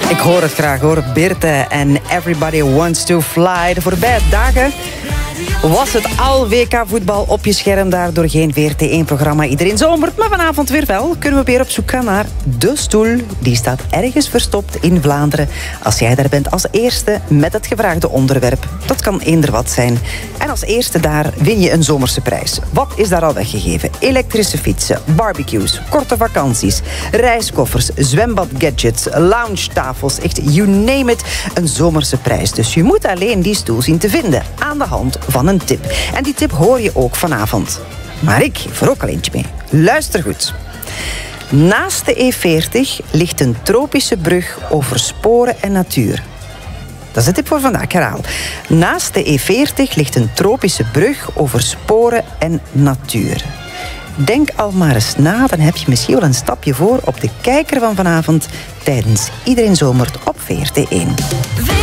Ik hoor het graag hoor. Birte en Everybody Wants to Fly. De voorbije dagen was het al WK-voetbal op je scherm. Daardoor geen VRT1-programma. Iedereen zomert, maar vanavond weer wel. Kunnen we weer op zoek gaan naar de stoel. Die staat ergens verstopt in Vlaanderen. Als jij daar bent als eerste met het gevraagde onderwerp. Dat kan eender wat zijn. En als eerste daar win je een zomerse prijs. Wat is daar al weggegeven? Elektrische fietsen, barbecues, korte vakanties, reiskoffers, zwembadgadgets, loungetafels. Echt, you name it. Een zomerse prijs. Dus je moet alleen die stoel zien te vinden. Aan de hand van een tip. En die tip hoor je ook vanavond. Maar ik geef er ook al eentje mee. Luister goed. Naast de E40 ligt een tropische brug over sporen en natuur. Dat is de tip voor vandaag, ik herhaal. Naast de E40 ligt een tropische brug over sporen en natuur. Denk al maar eens na, dan heb je misschien wel een stapje voor op de kijker van vanavond tijdens Iedereen Zomert op VRT1.